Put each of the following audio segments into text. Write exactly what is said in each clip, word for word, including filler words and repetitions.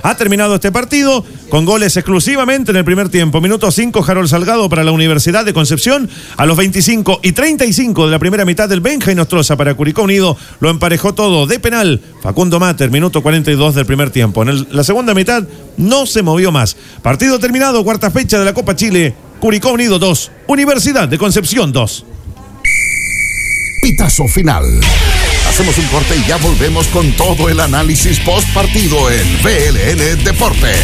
Ha terminado este partido con goles exclusivamente en el primer tiempo. Minuto cinco, Harold Salgado para la Universidad de Concepción. A los veinticinco y treinta y cinco de la primera mitad, del Benja Nostroza para Curicó Unido. Lo emparejó todo de penal Facundo Mater, minuto cuarenta y dos del primer tiempo. En el, la segunda mitad no se movió más. Partido terminado, cuarta fecha de la Copa Chile. Curicó Unido dos, Universidad de Concepción dos. Pitazo final. Hacemos un corte y ya volvemos con todo el análisis post partido en V L N Deportes.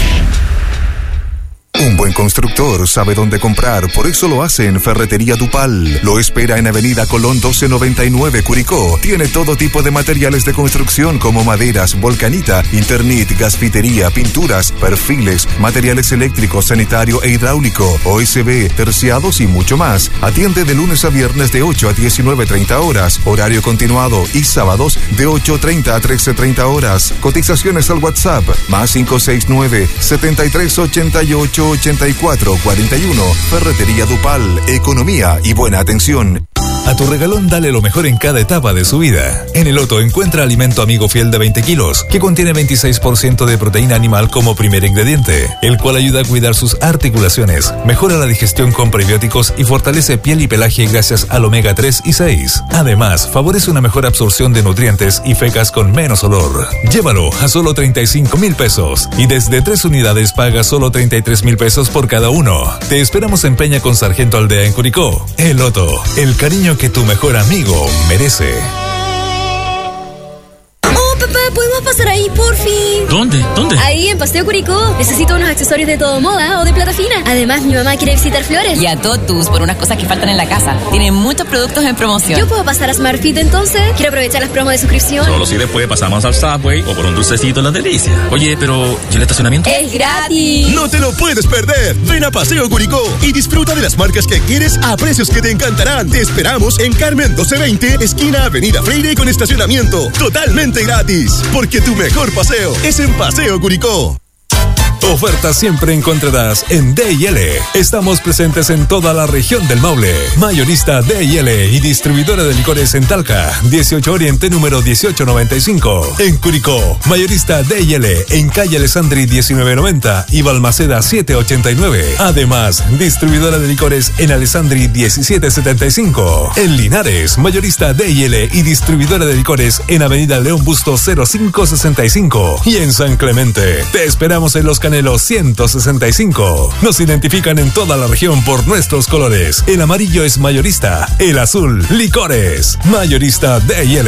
Un buen constructor sabe dónde comprar, por eso lo hace en Ferretería Dupal. Lo espera en Avenida Colón doce noventa y nueve, Curicó. Tiene todo tipo de materiales de construcción como maderas, volcanita, Internit, gasfitería, pinturas, perfiles, materiales eléctricos, sanitario e hidráulico, O S B, terciados y mucho más. Atiende de lunes a viernes de ocho a diecinueve treinta horas, horario continuado, y sábados de ocho treinta a trece treinta horas. Cotizaciones al WhatsApp, más cinco seis nueve, setenta y tres ochenta y ocho ochenta y cuatro cuarenta y uno. Ferretería Dupal, economía y buena atención. A tu regalón dale lo mejor en cada etapa de su vida. En el Otto encuentra alimento amigo fiel de veinte kilos, que contiene veintiséis por ciento de proteína animal como primer ingrediente, el cual ayuda a cuidar sus articulaciones, mejora la digestión con prebióticos y fortalece piel y pelaje gracias al omega tres y seis. Además, favorece una mejor absorción de nutrientes y fecas con menos olor. Llévalo a solo treinta y cinco mil pesos y desde tres unidades paga solo treinta y tres mil pesos por cada uno. Te esperamos en Peña con Sargento Aldea en Curicó. El Otto, el cariño que tu mejor amigo merece. Oh, papá, ¿podemos pasar ahí, por fin? ¿Dónde? ¿Dónde? Ahí, en Paseo Curicó. Necesito unos accesorios de todo moda o de plata fina. Además, mi mamá quiere visitar Flores. Y a Totus por unas cosas que faltan en la casa. Tiene muchos productos en promoción. ¿Yo puedo pasar a SmartFit entonces? Quiero aprovechar las promos de suscripción. Solo si después pasamos al Subway o por un dulcecito en las delicias. Oye, pero ¿y el estacionamiento? ¡Es gratis! ¡No te lo puedes perder! Ven a Paseo Curicó y disfruta de las marcas que quieres a precios que te encantarán. Te esperamos en Carmen doce veinte, esquina Avenida Freire, con estacionamiento totalmente gratis. Porque tu mejor paseo es en Paseo Curicó. Ofertas siempre encontrarás en D y L. Estamos presentes en toda la región del Maule. Mayorista D y L y distribuidora de licores en Talca, dieciocho Oriente número dieciocho noventa y cinco. En Curicó, mayorista D y L en calle Alessandri diecinueve noventa y Balmaceda siete ochenta y nueve. Además, distribuidora de licores en Alessandri diecisiete setenta y cinco. En Linares, mayorista D y L y distribuidora de licores en Avenida León Busto cero cinco sesenta y cinco. Y en San Clemente, te esperamos en los canales ciento sesenta y cinco. Nos identifican en toda la región por nuestros colores. El amarillo es mayorista, el azul, licores. Mayorista D y L.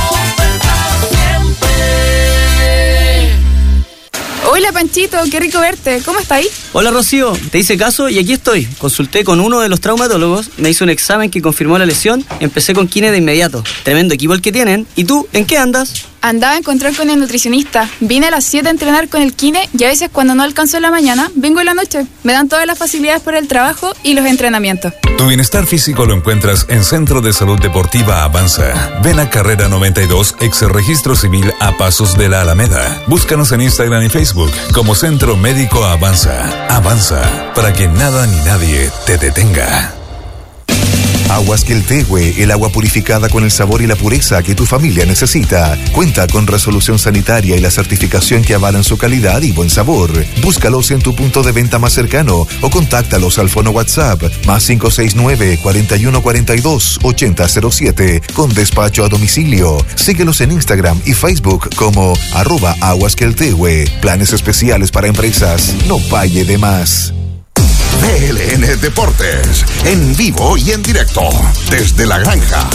Hola Panchito, qué rico verte. ¿Cómo está ahí? Hola Rocío, te hice caso y aquí estoy. Consulté con uno de los traumatólogos, me hizo un examen que confirmó la lesión, empecé con kine de inmediato. Tremendo equipo el que tienen. ¿Y tú, en qué andas? Andaba a encontrar con el nutricionista. Vine a las siete a entrenar con el kine y a veces cuando no alcanzo en la mañana, vengo en la noche. Me dan todas las facilidades para el trabajo y los entrenamientos. Tu bienestar físico lo encuentras en Centro de Salud Deportiva Avanza. Ven a Carrera noventa y dos, ex registro civil a pasos de la Alameda. Búscanos en Instagram y Facebook como Centro Médico Avanza. Avanza, para que nada ni nadie te detenga. Aguas Queltehue, el agua purificada con el sabor y la pureza que tu familia necesita. Cuenta con resolución sanitaria y la certificación que avalan su calidad y buen sabor. Búscalos en tu punto de venta más cercano o contáctalos al fono WhatsApp más cinco seis nueve, cuarenta y uno cuarenta y dos, ochenta cero siete con despacho a domicilio. Síguelos en Instagram y Facebook como arroba Aguas Queltehue. Planes especiales para empresas. No pague de más. V L N Deportes, en vivo y en directo, desde la granja.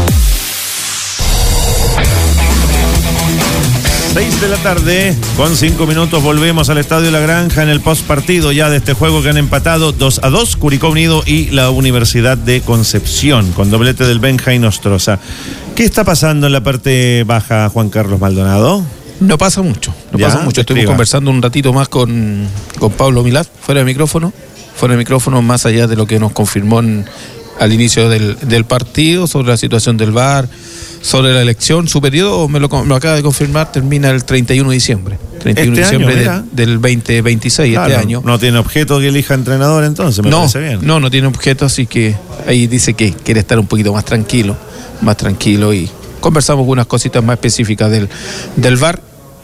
seis de la tarde, con cinco minutos, volvemos al Estadio La Granja en el postpartido ya de este juego que han empatado dos a dos, Curicó Unido y la Universidad de Concepción, con doblete del Benja Nostroza. ¿Qué está pasando en la parte baja, Juan Carlos Maldonado? No pasa mucho, no ¿Ya? pasa mucho. Estuvimos Escriba. conversando un ratito más con, con Pablo Milad, fuera de micrófono, fuera de micrófono, más allá de lo que nos confirmó en, al inicio del, del partido, sobre la situación del V A R, sobre la elección. Su periodo, me lo, me lo acaba de confirmar, termina el treinta y uno de diciembre. treinta y uno de Este diciembre año, de, del veinte veintiséis, Claro, este año. No tiene objeto que elija entrenador, entonces, me no, parece bien. No, no tiene objeto, así que ahí dice que quiere estar un poquito más tranquilo, más tranquilo y conversamos algunas cositas más específicas del, del V A R.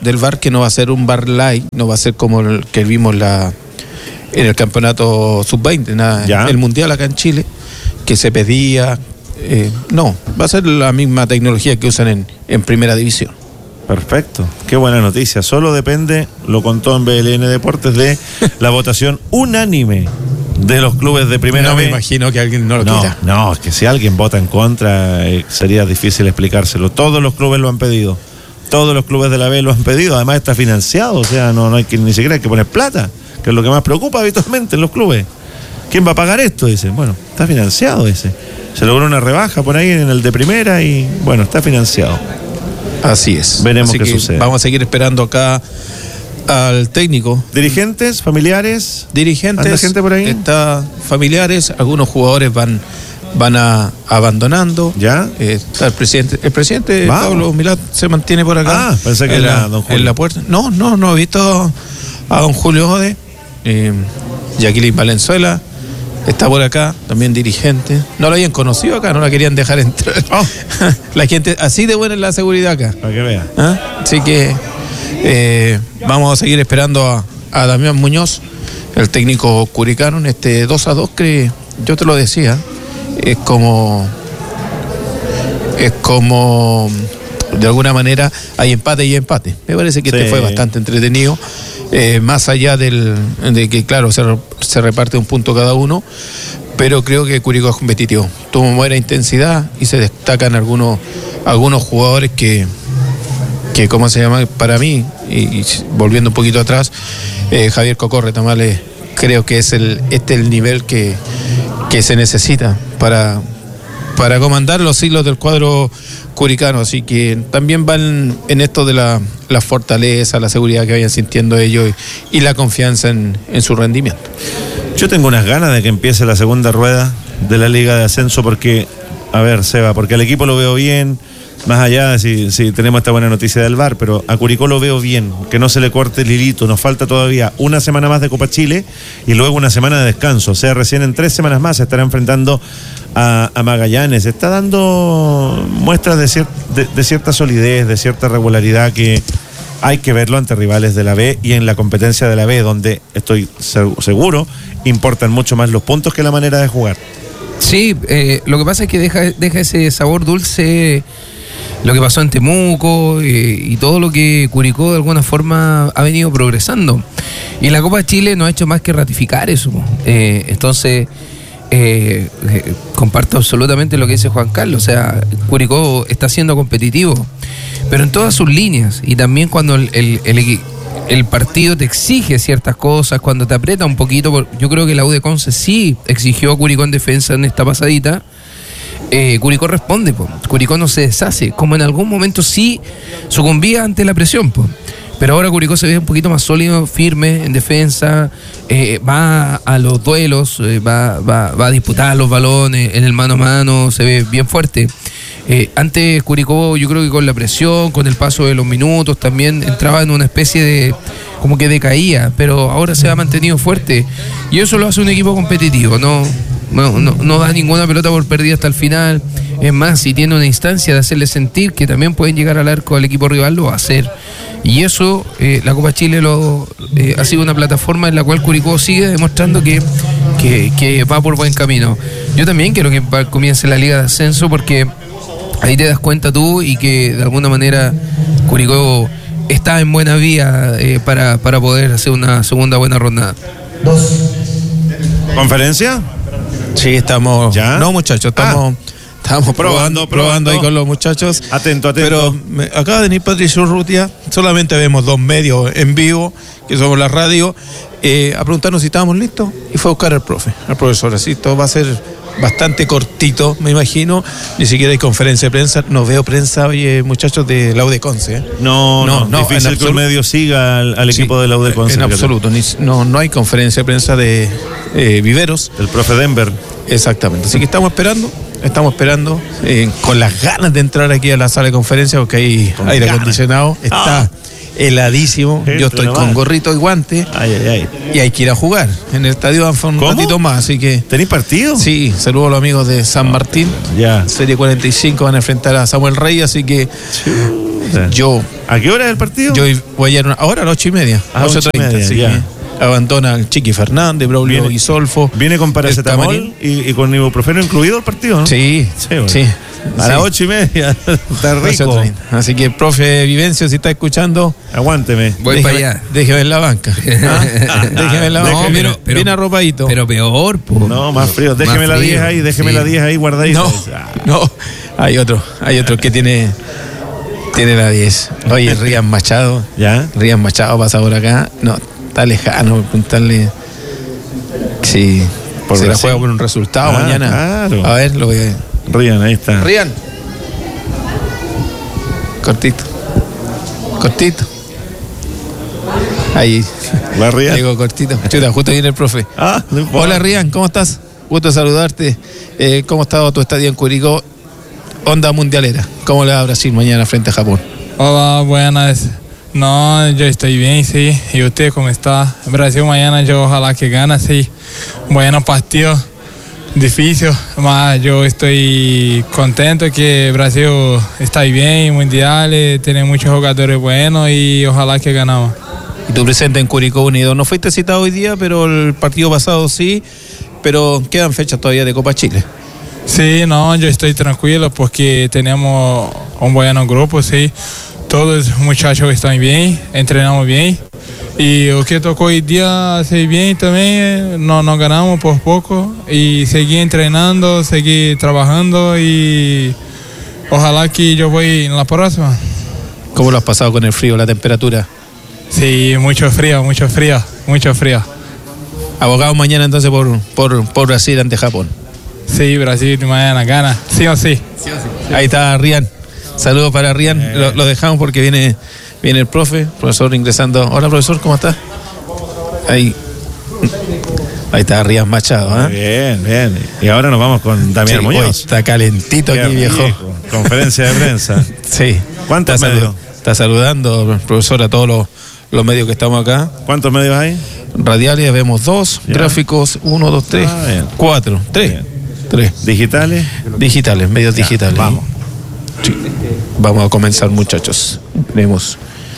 del V A R que no va a ser un V A R light, no va a ser como el que vimos la en el campeonato sub veinte, nada, el mundial acá en Chile, que se pedía, eh, no, va a ser la misma tecnología que usan en, en primera división. Perfecto, qué buena noticia. Solo depende, lo contó en B L N Deportes, de la votación unánime de los clubes de primera No B. me imagino que alguien no lo no, quiera. No, es que si alguien vota en contra eh, sería difícil explicárselo. Todos los clubes lo han pedido. Todos los clubes de la B lo han pedido. Además está financiado, o sea, no, no hay que ni siquiera hay que poner plata, que es lo que más preocupa habitualmente en los clubes. ¿Quién va a pagar esto? Dicen, bueno, está financiado ese. Se logró una rebaja por ahí en el de primera y bueno, está financiado. Así es. Veremos Así qué que sucede. Vamos a seguir esperando acá al técnico. ¿Dirigentes, familiares? Dirigentes. ¿Anda gente por ahí? Está familiares, algunos jugadores van van a abandonando. ¿Ya? Eh, está el presidente, el presidente Vamos. Pablo Milat se mantiene por acá. Ah, pensé que en era la, don Julio. en la puerta. No, no, no he visto a don Julio Ode. Eh, Jacqueline Valenzuela está por acá, también dirigente. No lo habían conocido acá, no la querían dejar entrar. Oh. La gente, así de buena es la seguridad acá. Para que vea. ¿Ah? Así que eh, vamos a seguir esperando a, a Damián Muñoz, el técnico curicano, en este dos a dos que yo te lo decía, es como es como de alguna manera hay empate y empate. Me parece que Sí. este fue bastante entretenido, eh, más allá del de que claro se, se reparte un punto cada uno, pero creo que Curicó es competitivo, tuvo buena intensidad y se destacan algunos algunos jugadores que que cómo se llama para mí, y, y volviendo un poquito atrás, eh, Javier Cocorre Tamales, creo que es el este el nivel que, que se necesita para, para comandar los hilos del cuadro curicano, así que también van en esto de la, la fortaleza, la seguridad que vayan sintiendo ellos y, y la confianza en, en su rendimiento. Yo tengo unas ganas de que empiece la segunda rueda de la Liga de Ascenso porque, a ver, Seba, porque al equipo lo veo bien, más allá de si, si tenemos esta buena noticia del V A R, pero a Curicó lo veo bien, que no se le corte el hilito. Nos falta todavía una semana más de Copa Chile y luego una semana de descanso, o sea, recién en tres semanas más se estará enfrentando a, a Magallanes. Está dando muestras de, cier, de, de cierta solidez, de cierta regularidad que hay que verlo ante rivales de la B y en la competencia de la B, donde estoy seguro importan mucho más los puntos que la manera de jugar. Sí, eh, lo que pasa es que deja, deja ese sabor dulce lo que pasó en Temuco eh, y todo lo que Curicó de alguna forma ha venido progresando. Y la Copa de Chile no ha hecho más que ratificar eso. Eh, entonces, eh, eh, comparto absolutamente lo que dice Juan Carlos. O sea, Curicó está siendo competitivo, pero en todas sus líneas. Y también cuando el, el, el, el partido te exige ciertas cosas, cuando te aprieta un poquito. Yo creo que la U de Conce sí exigió a Curicó en defensa en esta pasadita. Eh, Curicó responde, po. Curicó no se deshace, como en algún momento sí sucumbía ante la presión, po. Pero ahora Curicó se ve un poquito más sólido, firme en defensa, eh, va a los duelos, eh, va, va, va a disputar los balones en el mano a mano, se ve bien fuerte. Eh, antes Curicó, yo creo que con la presión, con el paso de los minutos, también entraba en una especie de, como que decaía, pero ahora se ha mantenido fuerte y eso lo hace un equipo competitivo, no No, no, no da ninguna pelota por perdida hasta el final. Es más, si tiene una instancia de hacerle sentir que también pueden llegar al arco al equipo rival, lo va a hacer. Y eso, eh, la Copa Chile lo, eh, ha sido una plataforma en la cual Curicó sigue demostrando que, que, que va por buen camino. Yo también quiero que comience la Liga de Ascenso porque ahí te das cuenta tú y que de alguna manera Curicó está en buena vía eh, para, para poder hacer una segunda buena ronda. ¿Conferencia? Sí, estamos. ¿Ya? No, muchachos, estamos, Ah. estamos probando, Probando, probando ahí probando. con los muchachos. Atento, atento. Pero me, acaba de venir Patricio Urrutia, solamente vemos dos medios en vivo, que somos la radio, eh, a preguntarnos si estábamos listos y fue a buscar al profe, al profesor. Así todo va a ser bastante cortito, me imagino. Ni siquiera hay conferencia de prensa. No veo prensa, oye, muchachos de la U de Conce. ¿eh? No, no, no, difícil que un medio siga al, al equipo Sí, de la U de Conce. En absoluto, ni, no, no hay conferencia de prensa de eh, Viveros. El profe Denver. Exactamente, así que estamos esperando, estamos esperando, eh, con las ganas de entrar aquí a la sala de conferencia, porque hay Con aire ganas. acondicionado, está Ah. heladísimo, Gente yo estoy nomás. con gorrito y guante, Ay, ay, ay. y hay que ir a jugar. En el estadio van un ¿Cómo? ratito más, así que... ¿Tenéis partido? Sí, saludo a los amigos de San Martín. Ya. Serie cuarenta y cinco van a enfrentar a Samuel Rey, así que Yo. ¿A qué hora es el partido? Yo voy a ir una, ahora a las ocho y media. A ocho ocho y treinta, media, sí. ya. Abandona el Chiqui Fernández, Braulio Viene- Isolfo. ¿Viene con paracetamol y, y con ibuprofeno incluido el partido, no? Sí, Sí, bueno. sí. A sí. las ocho y media. Está rico. ocho treinta. Así que, profe Vivencio, si está escuchando, Aguánteme. Voy déjeme, para allá. déjeme en la banca. ¿Ah? Déjeme en la banca. No, bien, pero- pero- bien arropadito. Pero peor, po. No, más frío. Déjeme Más la frío, diez ahí, déjeme sí. la diez ahí guardadita. No, no, hay otro, hay otro que tiene, tiene la diez. Oye, Rían Machado. ¿Ya? Rían Machado pasa por acá. No, está lejano, preguntarle. Sí, Por se la Brasil. juega por un resultado Ah, mañana. claro. A ver, lo voy a. Rían, ahí está. Rían. Cortito. Cortito. Ahí. Va Rían. Digo cortito. Chuta, justo viene el profe. Ah, no importa. Hola Rian, ¿cómo estás? Gusto saludarte. Eh, ¿Cómo ha estado tu estadía en Curicó? Onda mundialera. ¿Cómo le va a Brasil mañana frente a Japón? Hola, buenas. No, yo estoy bien, sí. ¿Y usted cómo está? Brasil mañana yo ojalá que gane, sí. Bueno partido, difícil, mas yo estoy contento que Brasil está bien, mundial, eh, tiene muchos jugadores buenos y ojalá que ganamos. Y tu presente en Curicó Unido. No fuiste citado hoy día, pero el partido pasado sí. Pero quedan fechas todavía de Copa Chile. Sí, no, yo estoy tranquilo porque tenemos un buen grupo, sí. Todos los muchachos están bien, entrenamos bien. Y lo que tocó hoy día hacer bien también, no, no ganamos por poco. Y seguir entrenando, seguir trabajando y ojalá que yo voy en la próxima. ¿Cómo lo has pasado con el frío, la temperatura? Sí, mucho frío, mucho frío, mucho frío. Abogado mañana entonces por, por, por Brasil ante Japón. Sí, Brasil mañana gana, sí o sí. Ahí está Rian. Saludos para Rian. Lo, lo dejamos porque viene, viene el profe, profesor ingresando. Hola profesor, ¿cómo está? Ahí. Ahí está Rian Machado. ¿eh? Bien, bien. Y ahora nos vamos con Damián Sí, Muñoz. hoy está calentito Qué aquí, viejo. rico. Conferencia de prensa. Sí. ¿Cuántos está medios? salu- Está saludando, profesor, a todos los, los medios que estamos acá. ¿Cuántos medios hay? Radiales vemos dos, Ya. gráficos uno, dos, tres, Ah, bien. cuatro, tres. Bien. Tres. ¿Digitales? Digitales, medios Ya, digitales. vamos. Sí. Vamos a comenzar, muchachos. Vemos.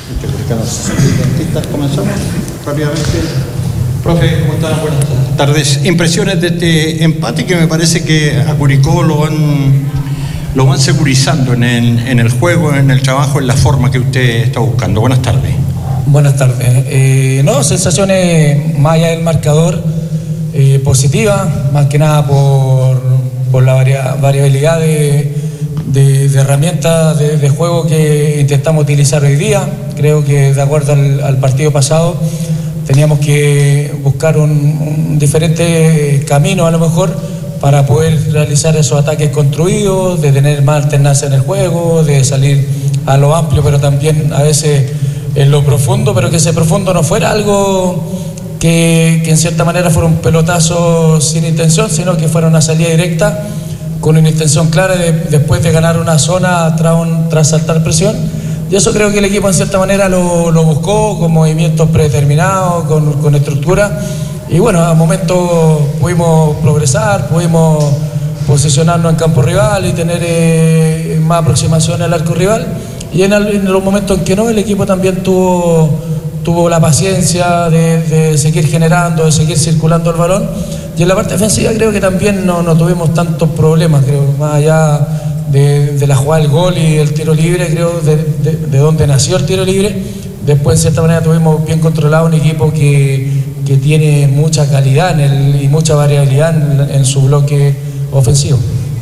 Comenzamos rápidamente. Profe, ¿cómo estás? Buenas tardes. Impresiones de este empate que me parece que a Curicó lo van, lo van securizando en el, en el juego, en el trabajo, en la forma que usted está buscando. Buenas tardes. Buenas tardes. Eh, no, sensaciones más allá del marcador eh, positivas, más que nada por, por la varia- variabilidad de, de- de herramientas de, de juego que intentamos utilizar hoy día. Creo que de acuerdo al, al partido pasado teníamos que buscar un, un diferente camino a lo mejor para poder realizar esos ataques construidos, de tener más alternancia en el juego, de salir a lo amplio, pero también a veces en lo profundo, pero que ese profundo no fuera algo que, que en cierta manera fuera un pelotazo sin intención, sino que fuera una salida directa con una intención clara de, después de ganar una zona tras, un- tras saltar presión. Y eso creo que el equipo en cierta manera lo, lo buscó con movimientos predeterminados, con, con estructura. Y bueno, a momentos pudimos progresar, pudimos posicionarnos en campo rival y tener eh, más aproximación al arco rival. Y en, el- en los momentos en que no, el equipo también tuvo, tuvo la paciencia de, de seguir generando, de seguir circulando el balón. Y en la parte defensiva creo que también no, no tuvimos tantos problemas, creo, más allá de, de la jugada del gol y el tiro libre, creo, de, de, de donde nació el tiro libre. Después, en cierta manera, tuvimos bien controlado un equipo que, que tiene mucha calidad en el, y mucha variabilidad en, en su bloque ofensivo.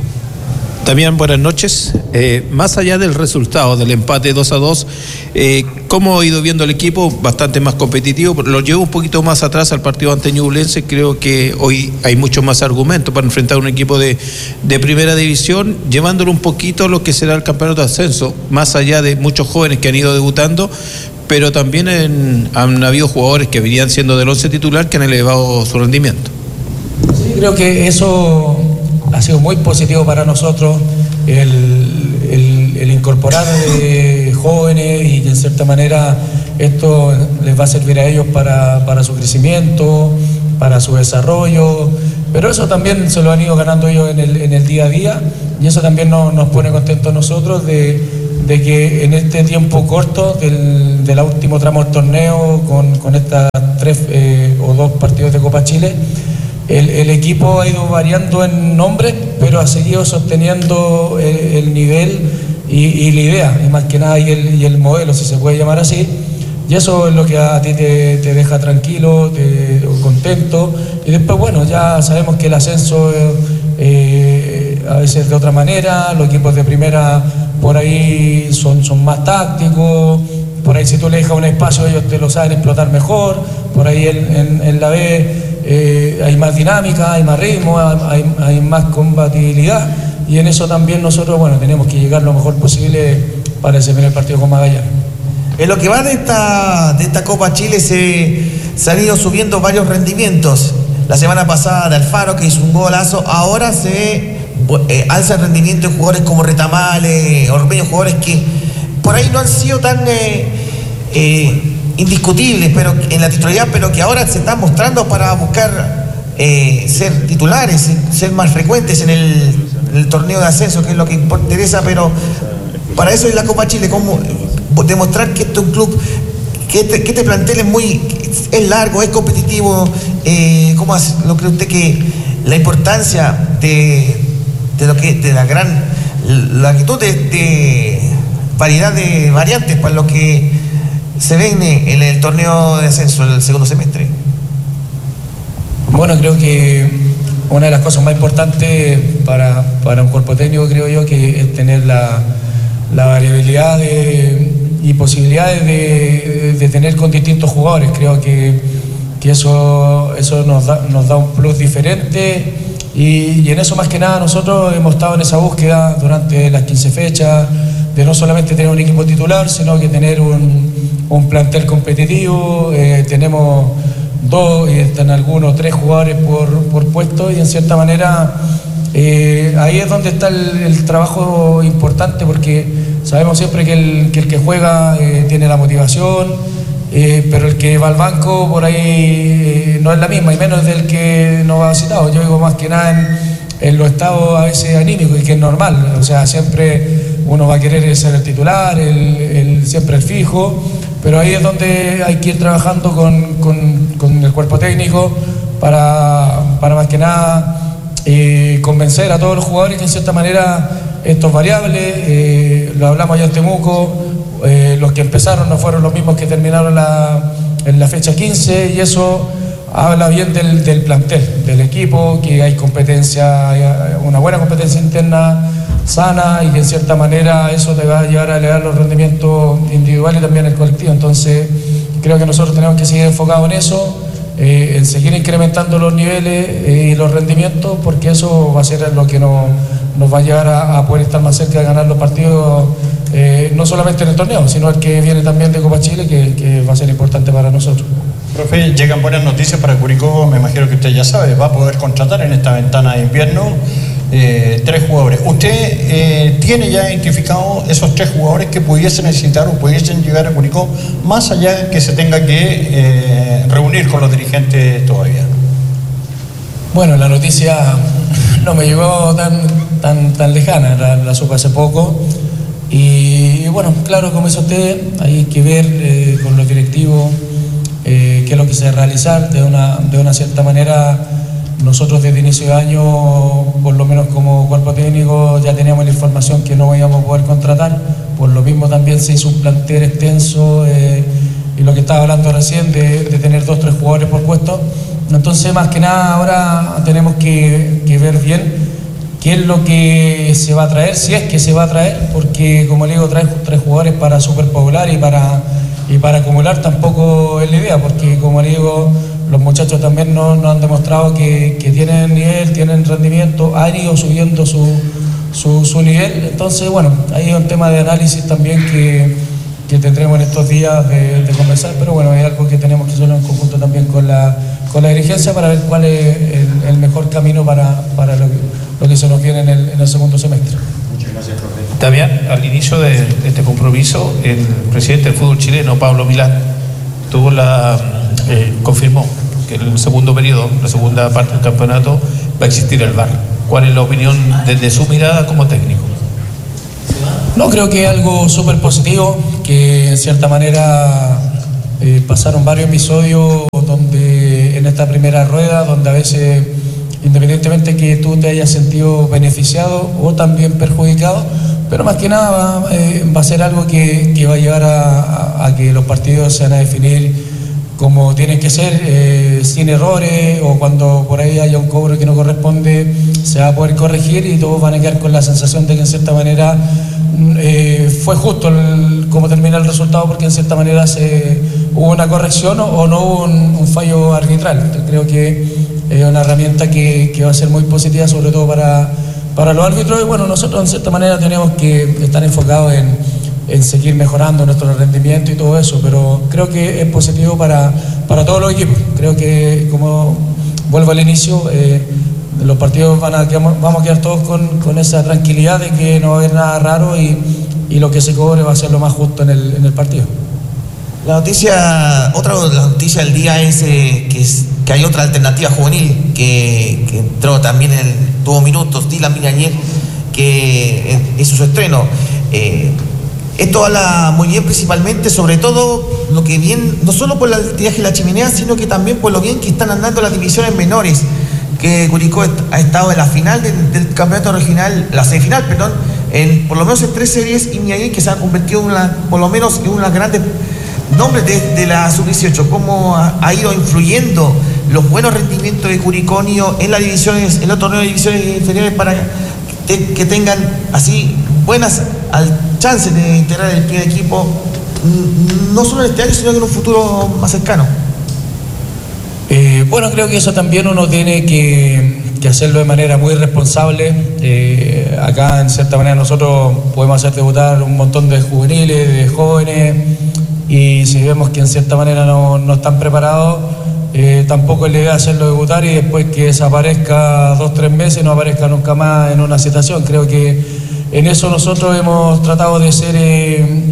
También buenas noches. Eh, más allá del resultado del empate dos a dos, eh, ¿cómo ha ido viendo el equipo? Bastante más competitivo. Lo llevo un poquito más atrás al partido ante Ñublense. Creo que hoy hay mucho más argumentos para enfrentar a un equipo de, de primera división, llevándolo un poquito a lo que será el campeonato de ascenso, más allá de muchos jóvenes que han ido debutando, pero también en- han habido jugadores que venían siendo del once titular que han elevado su rendimiento. Sí, creo que eso ha sido muy positivo para nosotros, el, el- el incorporar eh, jóvenes y que en cierta manera esto les va a servir a ellos para, para su crecimiento, para su desarrollo, pero eso también se lo han ido ganando ellos en el, en el día a día y eso también nos, nos pone contentos nosotros de, de que en este tiempo corto del, del último tramo del torneo, con, con estas tres eh, o dos partidos de Copa Chile, el, el equipo ha ido variando en nombre, pero ha seguido sosteniendo el, el nivel y, y la idea, y más que nada y el, y el modelo, si se puede llamar así. Y eso es lo que a ti te, te deja tranquilo, te, contento. Y después, bueno, ya sabemos que el ascenso eh, a veces de otra manera, los equipos de primera por ahí son, son más tácticos, por ahí si tú le dejas un espacio ellos te lo saben explotar mejor, por ahí en, en, en la B eh, hay más dinámica, hay más ritmo, hay, hay más combatibilidad, y en eso también nosotros, bueno, tenemos que llegar lo mejor posible para ese primer partido con Magallanes. En lo que va de esta, de esta Copa Chile se, se han ido subiendo varios rendimientos. La semana pasada de Alfaro, que hizo un golazo, ahora se eh, alza el rendimiento de jugadores como Retamales, Ormeño, jugadores que por ahí no han sido tan eh, eh, indiscutibles pero en la titularidad, pero que ahora se están mostrando para buscar eh, ser titulares, ser más frecuentes en el, en el torneo de ascenso, que es lo que interesa, pero para eso es la Copa Chile, como demostrar que este es un club, que este, que este plantel es muy, es largo, es competitivo. Eh, ¿Cómo hace, lo cree usted que la importancia de, de lo que, de la gran longitud de, de variedad de variantes para lo que se ve en el torneo de ascenso del segundo semestre? Bueno, creo que una de las cosas más importantes para, para un cuerpo técnico, creo yo, que es tener la, la variabilidad de, y posibilidades de, de tener con distintos jugadores. Creo que, que eso, eso nos, da, nos da un plus diferente, y, y en eso más que nada nosotros hemos estado en esa búsqueda durante las quince fechas, de no solamente tener un equipo titular, sino que tener un, un plantel competitivo. Eh, tenemos dos y están algunos, tres jugadores por, por puesto, y en cierta manera eh, ahí es donde está el, el trabajo importante, porque sabemos siempre que el que, el que juega eh, tiene la motivación, eh, pero el que va al banco por ahí eh, no es la misma, y menos del que no va citado. Yo digo más que nada en, en los estados a veces anímicos, y que es normal, o sea, siempre uno va a querer ser el titular, el, el, siempre el fijo, pero ahí es donde hay que ir trabajando con, con, con el cuerpo técnico para, para más que nada eh, convencer a todos los jugadores que en cierta manera esto es variable. Eh, lo hablamos ya en Temuco, eh, los que empezaron no fueron los mismos que terminaron la, en la fecha quince, y eso habla bien del, del plantel, del equipo, que hay competencia, una buena competencia interna sana, y que en cierta manera eso te va a llevar a elevar los rendimientos individuales y también el colectivo. Entonces creo que nosotros tenemos que seguir enfocados en eso, eh, en seguir incrementando los niveles eh, y los rendimientos, porque eso va a ser lo que nos, nos va a llevar a, a poder estar más cerca de ganar los partidos, eh, no solamente en el torneo, sino el que viene también de Copa Chile, que, que va a ser importante para nosotros. Profe, llegan buenas noticias para Curicó, me imagino que usted ya sabe, va a poder contratar en esta ventana de invierno eh, tres jugadores. ¿Usted eh, tiene ya identificado esos tres jugadores que pudiesen necesitar o pudiesen llegar a Curicó, más allá que se tenga que eh, reunir con los dirigentes todavía? Bueno, la noticia no me llegó tan, tan, tan lejana, la, la supe hace poco, y bueno, claro, como dice usted, hay que ver eh, con los directivos Eh, qué es lo que se debe realizar. De una, de una cierta manera, nosotros desde inicio de año, por lo menos como cuerpo técnico, ya teníamos la información que no íbamos a poder contratar. Por lo mismo también se hizo un plantel extenso, eh, y lo que estaba hablando recién de, de tener dos o tres jugadores por puesto. Entonces, más que nada, ahora tenemos que, que ver bien qué es lo que se va a traer, si es que se va a traer, porque como le digo, traer tres jugadores para Superpopular y para y para acumular tampoco es la idea, porque como le digo, los muchachos también nos no han demostrado que, que tienen nivel, tienen rendimiento, han ido subiendo su, su, su nivel. Entonces, bueno, ahí hay un tema de análisis también que, que tendremos en estos días de, de conversar, pero bueno, es algo que tenemos que hacerlo en conjunto también con la, con la dirigencia, para ver cuál es el, el mejor camino para, para lo, que, lo que se nos viene en el, en el segundo semestre. Muchas gracias, profe. Damián, al inicio de este compromiso, el presidente del fútbol chileno, Pablo Milad, tuvo la, eh, confirmó que en el segundo periodo, la segunda parte del campeonato, va a existir el V A R. ¿Cuál es la opinión desde su mirada como técnico? No, creo que es algo súper positivo, que en cierta manera eh, pasaron varios episodios donde en esta primera rueda, donde a veces, independientemente que tú te hayas sentido beneficiado o también perjudicado, pero más que nada va, eh, va a ser algo que, que va a llevar a, a, a que los partidos se van a definir como tienen que ser, eh, sin errores, o cuando por ahí haya un cobro que no corresponde, se va a poder corregir y todos van a quedar con la sensación de que en cierta manera eh, fue justo el, cómo termina el resultado, porque en cierta manera se, hubo una corrección o, o no hubo un, un fallo arbitral. Entonces, creo que es una herramienta que, que va a ser muy positiva, sobre todo para, para los árbitros, y bueno, nosotros en cierta manera tenemos que estar enfocados en en seguir mejorando nuestro rendimiento y todo eso, pero creo que es positivo para, para todos los equipos. Creo que, como vuelvo al inicio, eh, los partidos van a, vamos a quedar todos con, con esa tranquilidad de que no va a haber nada raro y, y lo que se cobre va a ser lo más justo en el, en el partido. La noticia, otra la noticia del día es, eh, que, es que hay otra alternativa juvenil que, que entró también, en, tuvo minutos, Dylan Viñañez, que hizo su estreno. Eh, Esto habla muy bien, principalmente, sobre todo, lo que bien, no solo por el tiraje de la chimenea, sino que también por lo bien que están andando las divisiones menores, que Curicó ha estado en la final del, del campeonato regional, la semifinal, perdón, en por lo menos en tres series, y Viñañez, que se ha convertido en una, por lo menos en una grandes nombres de, de la sub dieciocho. Cómo ha, ha ido influyendo los buenos rendimientos de Curicó en las divisiones, en los torneos de divisiones inferiores, para que, que tengan así buenas al chances de integrar el primer equipo, no solo en este año, sino que en un futuro más cercano. Eh, bueno, creo que eso también uno tiene que, que hacerlo de manera muy responsable. Eh, acá, en cierta manera, nosotros podemos hacer debutar un montón de juveniles, de jóvenes, y si vemos que en cierta manera no, no están preparados, eh, tampoco es la idea hacerlo debutar y después que desaparezca dos, tres meses, no aparezca nunca más en una situación. Creo que en eso nosotros hemos tratado de ser, eh,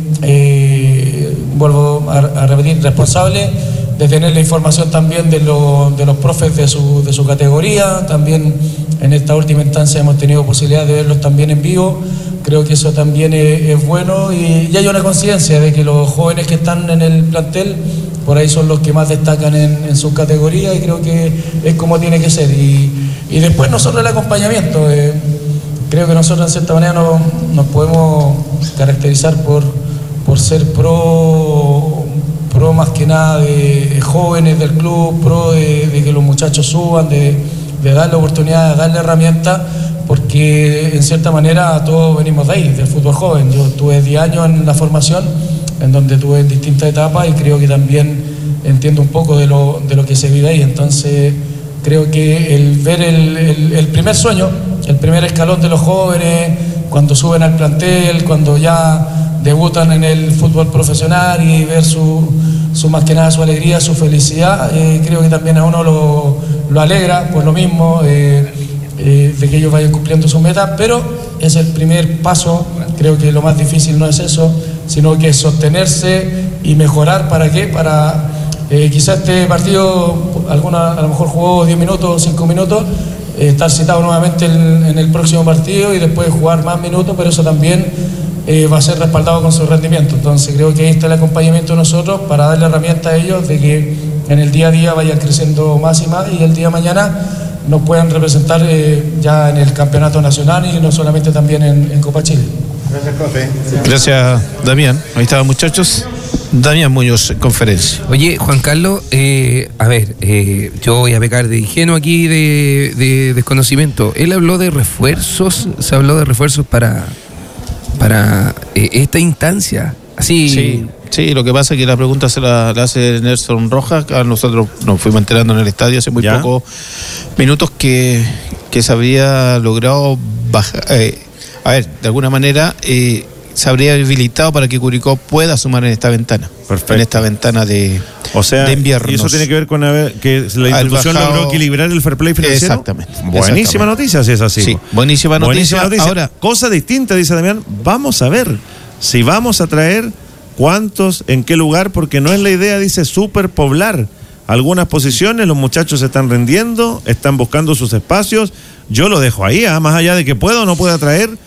eh, vuelvo a, a repetir, responsables, de tener la información también de, lo, de los profes de su, de su categoría. También en esta última instancia hemos tenido posibilidad de verlos también en vivo. Creo que eso también es, es bueno, y, y hay una conciencia de que los jóvenes que están en el plantel por ahí son los que más destacan en, en su categoría, y creo que es como tiene que ser. Y, y después nosotros el acompañamiento. Eh, Creo que nosotros en cierta manera no, nos podemos caracterizar por, por ser pro, pro más que nada de, de jóvenes del club, pro de, de que los muchachos suban, de, de darle oportunidad, de darle herramientas, porque en cierta manera todos venimos de ahí, del fútbol joven. Yo tuve diez años en la formación, en donde tuve en distintas etapas, y creo que también entiendo un poco de lo, de lo que se vive ahí. Entonces creo que el ver el, el, el primer sueño, el primer escalón de los jóvenes, cuando suben al plantel, cuando ya debutan en el fútbol profesional, y ver su, su más que nada su alegría, su felicidad, eh, creo que también a uno lo, lo alegra por lo mismo, eh, eh, de que ellos vayan cumpliendo su meta, pero es el primer paso. Creo que lo más difícil no es eso, sino que es sostenerse y mejorar. ¿Para qué? Para eh, quizás este partido, alguna, a lo mejor jugó diez minutos, cinco minutos, eh, estar citado nuevamente en, en el próximo partido y después jugar más minutos, pero eso también eh, va a ser respaldado con su rendimiento. Entonces creo que ahí está el acompañamiento de nosotros para darle herramientas a ellos de que en el día a día vayan creciendo más y más, y el día de mañana nos puedan representar eh, ya en el campeonato nacional y no solamente también en, en Copa Chile. Gracias, profe. Gracias, Damián. Ahí estaban, muchachos. Damián Muñoz, conferencia. Oye, Juan Carlos, eh, a ver, eh, yo voy a pecar de ingenuo aquí, de, de desconocimiento. Él habló de refuerzos, se habló de refuerzos para, para eh, esta instancia. Así. Sí, sí, lo que pasa es que la pregunta se la, la hace Nelson Rojas. A nosotros nos fuimos enterando en el estadio hace muy ¿Ya? pocos minutos que, que se habría logrado bajar. Eh, a ver, de alguna manera eh, se habría habilitado para que Curicó pueda sumar en esta ventana. Perfecto. En esta ventana de, o sea, de invierno. ¿Y eso tiene que ver con haber, que la institución bajado, logró equilibrar el fair play financiero? Exactamente. Buenísima exactamente. noticia, si es así. Sí, buenísima noticia. Buenísima noticia. Ahora, cosa distinta, dice Damián, vamos a ver si vamos a traer cuántos, en qué lugar, porque no es la idea, dice, superpoblar algunas posiciones. Los muchachos se están rendiendo, están buscando sus espacios. Yo lo dejo ahí, ¿eh? Más allá de que pueda o no pueda traer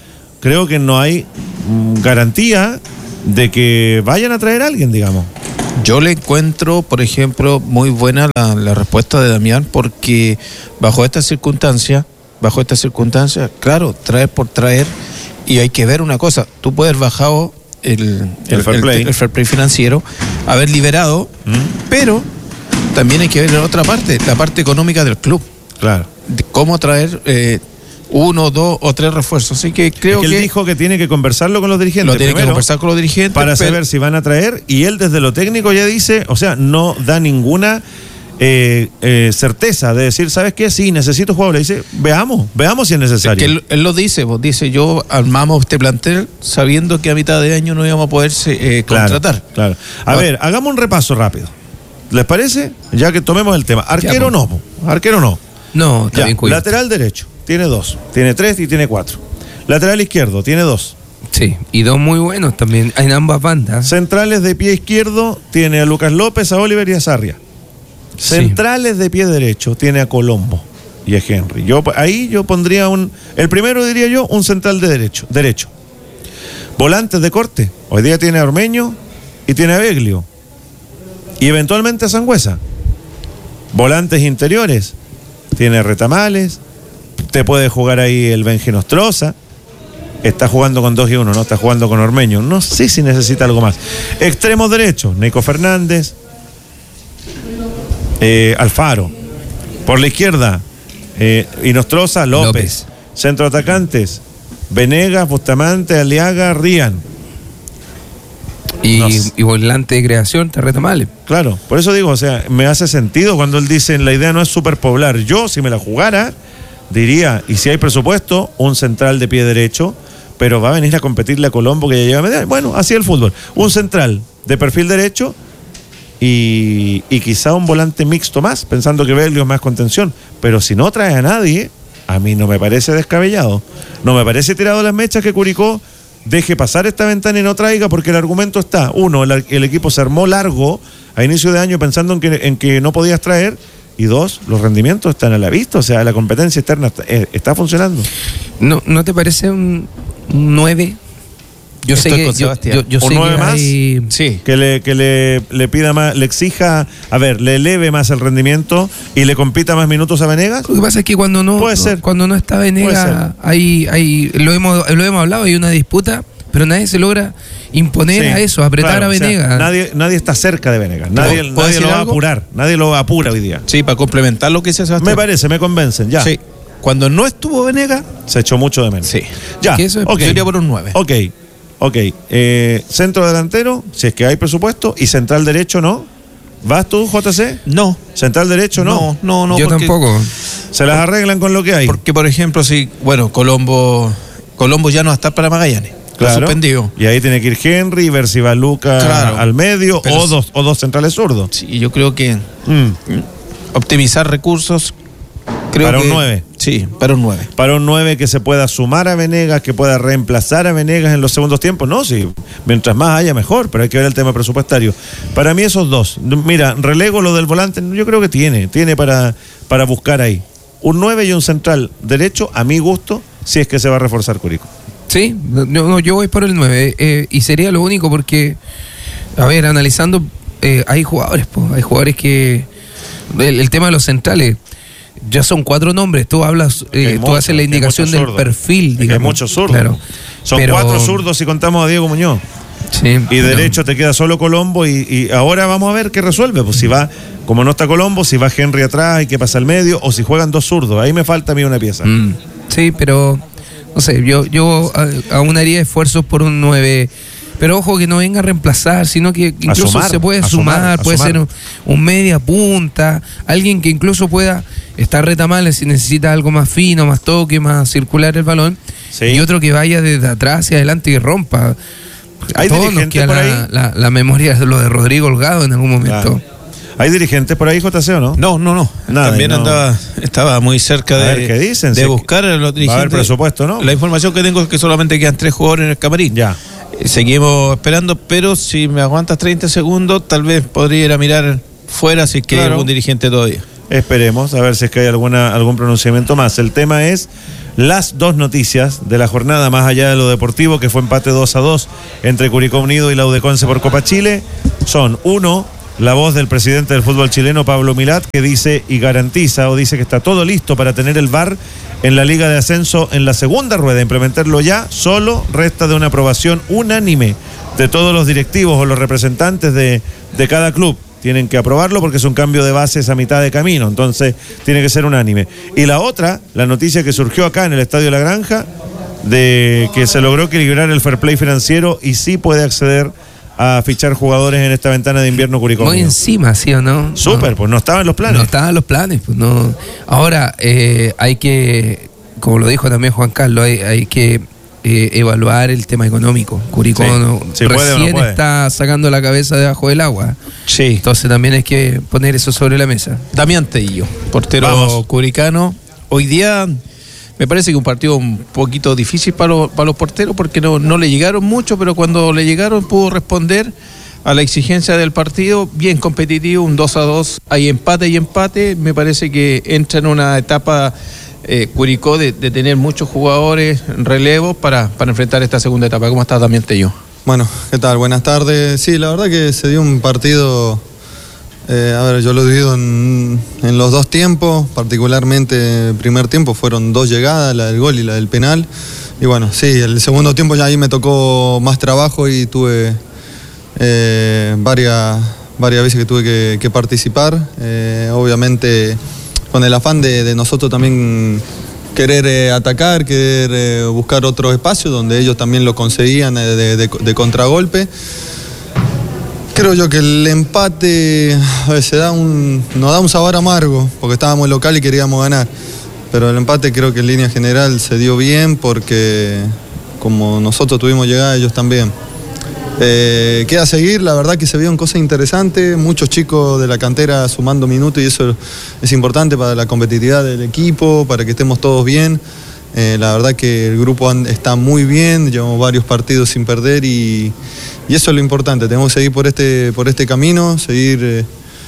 creo que no hay mm, garantía de que vayan a traer a alguien, digamos. Yo le encuentro, por ejemplo, muy buena la, la respuesta de Damián, porque bajo estas circunstancias, bajo estas circunstancias, claro, traer por traer, y hay que ver una cosa, tú puedes haber bajado el, el, el, fair, play. el, el fair play financiero, haber liberado, ¿Mm? pero también hay que ver la otra parte, la parte económica del club. Claro. De cómo traer eh, uno, dos o tres refuerzos. Así que creo es que que... él dijo que tiene que conversarlo con los dirigentes. Lo tiene que conversar con los dirigentes. Para pero... saber si van a traer, y él desde lo técnico ya dice, o sea, no da ninguna eh, eh, certeza de decir, ¿sabes qué? Sí, necesito jugadores. Dice, veamos, veamos si es necesario. Es que él, él lo dice, vos dice, yo armamos este plantel sabiendo que a mitad de año no íbamos a poder eh, contratar. Claro, claro. A ver, hagamos un repaso rápido. ¿Les parece? Ya que tomemos el tema. Arquero no, arquero no. No, está bien cubierto. Lateral derecho, tiene dos. Tiene tres y tiene cuatro. Lateral izquierdo, tiene dos. Sí, y dos muy buenos también en ambas bandas. Centrales de pie izquierdo, tiene a Lucas López, a Oliver y a Sarria. Centrales sí. de pie derecho, tiene a Colombo y a Henry. Yo, ahí yo pondría un... El primero diría yo, un central de derecho. derecho. Volantes de corte. Hoy día tiene a Ormeño y tiene a Beglio. Y eventualmente a Sangüesa. Volantes interiores. Tiene Retamales. Te puede jugar ahí el Benji Nostroza. Está jugando con dos y uno, ¿no? Está jugando con Ormeño. No sé si necesita algo más. Extremos derechos. Nico Fernández. Eh, Alfaro. Por la izquierda. Eh, Inostroza, López. López. Centro atacantes. Venegas, Bustamante, Aliaga, Rían. Y, no y volante de creación, Retamales. Claro, por eso digo, o sea, me hace sentido cuando él dice, la idea no es superpoblar. Yo, si me la jugara, diría, y si hay presupuesto, un central de pie derecho, pero va a venir a competirle a Colombo que ya lleva media. Bueno, así el fútbol. Un central de perfil derecho y, y quizá un volante mixto más, pensando que Beglio es más contención. Pero si no trae a nadie, a mí no me parece descabellado. No me parece tirado las mechas que Curicó deje pasar esta ventana y no traiga, porque el argumento está, uno, el, el equipo se armó largo a inicio de año pensando en que, en que no podías traer, y dos, los rendimientos están a la vista, o sea, la competencia externa está, eh, está funcionando. ¿No, ¿No te parece un nueve? Yo Estoy sé que con yo, Sebastián. yo, yo ¿Un sé nueve que más? hay... Sí. Que le, que le, le pida más, le exija, a ver, le eleve más el rendimiento y le compita más minutos a Venegas. Lo que pasa es que cuando no, Puede ser. cuando no está Venegas, hay, hay, lo hemos, lo hemos hablado, hay una disputa, pero nadie se logra imponer sí, a eso, apretar claro, a Venegas. O sea, nadie, nadie está cerca de Venegas, nadie, nadie lo va a apurar, nadie lo apura hoy día. Sí, para complementar lo que dice Sebastián. Me parece, me convencen, ya. Sí. Cuando no estuvo Venegas, se echó mucho de menos. Sí. Ya, eso es, okay. Yo iría por un nueve. Ok, ok. Eh, centro delantero, si es que hay presupuesto, y central derecho, ¿no? ¿Vas tú, J C? No. ¿Central derecho, no? No, no, no. Yo tampoco. Se las arreglan con lo que hay. Porque, por ejemplo, si, bueno, Colombo, Colombo ya no va a estar para Magallanes. Claro. Suspendido. Y ahí tiene que ir Henry, ver si va Luca claro. al medio o dos, o dos centrales zurdos. Sí, yo creo que mm. optimizar recursos. Creo para que, un nueve. Sí, para un nueve. Para un nueve que se pueda sumar a Venegas, que pueda reemplazar a Venegas en los segundos tiempos. No, sí, mientras más haya mejor, pero hay que ver el tema presupuestario. Para mí esos dos. Mira, relego lo del volante, yo creo que tiene, tiene para, para buscar ahí. Un nueve y un central derecho, a mi gusto, si es que se va a reforzar Curicó. Sí, no, no, yo voy por el nueve, eh, y sería lo único porque, a ver, analizando, eh, hay jugadores, pues, hay jugadores que, el, el tema de los centrales, ya son cuatro nombres, tú hablas, eh, tú haces la indicación del zurdo. perfil, digamos. Hay muchos zurdos, claro. Son Pero, cuatro zurdos si contamos a Diego Muñoz. Sí, y derecho no. te queda solo Colombo y, y ahora vamos a ver qué resuelve, pues si va, como no está Colombo, si va Henry atrás y qué pasa al medio, o si juegan dos zurdos, ahí me falta a mí una pieza. Mm, sí, pero... No sé, yo, yo aún haría esfuerzos por un nueve, pero ojo que no venga a reemplazar, sino que incluso sumar, se puede sumar, sumar puede sumar. ser un, un media punta, alguien que incluso pueda estar Retamales si necesita algo más fino, más toque, más circular el balón, sí. y otro que vaya desde atrás hacia adelante y rompa. A ¿Hay todos nos queda la, la, la memoria de lo de Rodrigo Holgado en algún momento. Claro. ¿Hay dirigentes por ahí, J C, o no? No, no, no. Nada, También no. andaba, estaba muy cerca de, a ver, ¿qué dicen? de buscar a los dirigentes. Va a haber presupuesto, ¿no? La información que tengo es que solamente quedan tres jugadores en el camarín. Ya. Seguimos esperando, pero si me aguantas treinta segundos, tal vez podría ir a mirar fuera si es que claro. hay algún dirigente todavía. Esperemos, a ver si es que hay alguna, algún pronunciamiento más. El tema es las dos noticias de la jornada, más allá de lo deportivo, que fue empate dos a dos entre Curicó Unido y la U D Conce por Copa Chile, son uno, la voz del presidente del fútbol chileno, Pablo Milat, que dice y garantiza o dice que está todo listo para tener el V A R en la Liga de Ascenso en la segunda rueda, implementarlo ya, solo resta de una aprobación unánime de todos los directivos o los representantes de, de cada club. Tienen que aprobarlo porque es un cambio de bases a mitad de camino, entonces tiene que ser unánime. Y la otra, la noticia que surgió acá en el Estadio La Granja, de que se logró equilibrar el fair play financiero y sí puede acceder a fichar jugadores en esta ventana de invierno Curicó. Muy encima, ¿sí o no? Súper, no, pues no estaban los planes. No estaban los planes, pues no. Ahora, eh, hay que, como lo dijo también Juan Carlos, hay, hay que eh, evaluar el tema económico. Curicó sí, no, si recién puede o no puede. Está sacando la cabeza debajo del agua. Sí. Entonces también hay que poner eso sobre la mesa. Damián Tello, portero Vamos. curicano. Hoy día me parece que un partido un poquito difícil para los, para los porteros porque no, no le llegaron mucho, pero cuando le llegaron pudo responder a la exigencia del partido, bien competitivo, un dos a dos, hay empate y empate. Me parece que entra en una etapa eh, Curicó de, de tener muchos jugadores relevos para, para enfrentar esta segunda etapa. ¿Cómo estás, Damián Tello? Bueno, ¿qué tal? Buenas tardes. Sí, la verdad que se dio un partido, eh, a ver, yo lo he dividido en, en los dos tiempos, particularmente el primer tiempo fueron dos llegadas, la del gol y la del penal. Y bueno, sí, el segundo tiempo ya ahí me tocó más trabajo y tuve eh, varias, varias veces que tuve que, que participar. Eh, obviamente con el afán de, de nosotros también querer eh, atacar, querer eh, buscar otros espacios donde ellos también lo conseguían eh, de, de, de contragolpe. Creo yo que el empate a ver, se da un, nos da un sabor amargo porque estábamos local y queríamos ganar, pero el empate creo que en línea general se dio bien porque como nosotros tuvimos llegada, ellos también. Eh, queda a seguir, la verdad que se vieron cosas interesantes, muchos chicos de la cantera sumando minutos y eso es importante para la competitividad del equipo, para que estemos todos bien. Eh, la verdad que el grupo está muy bien, llevamos varios partidos sin perder y, y eso es lo importante, tenemos que seguir por este, por este camino, seguir eh,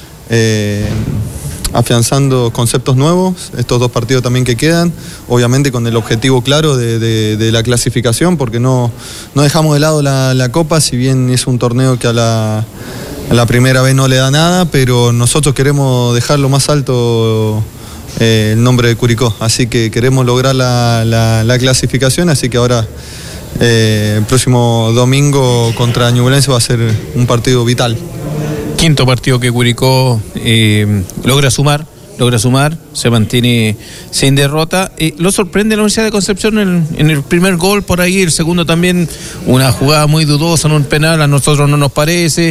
eh, afianzando conceptos nuevos, estos dos partidos también que quedan, obviamente con el objetivo claro de, de, de la clasificación, porque no, no dejamos de lado la, la Copa, si bien es un torneo que a la, a la primera vez no le da nada, pero nosotros queremos dejarlo más alto eh, el nombre de Curicó, así que queremos lograr la, la, la clasificación, así que ahora eh, el próximo domingo contra Ñublense va a ser un partido vital. Quinto partido que Curicó eh, logra sumar, logra sumar, se mantiene sin derrota. Eh, lo sorprende la Universidad de Concepción en, en el primer gol por ahí, el segundo también una jugada muy dudosa, en un penal, a nosotros no nos parece.